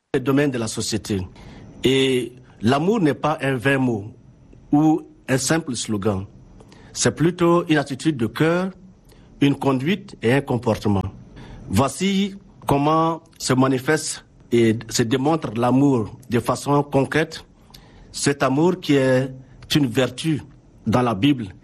les domaines de la société. Et l'amour n'est pas un vain mot ou un simple slogan. C'est plutôt une attitude de cœur, une conduite et un comportement. Voici comment se manifeste et se démontre l'amour de façon concrète. Cet amour qui est une vertu dans la Bible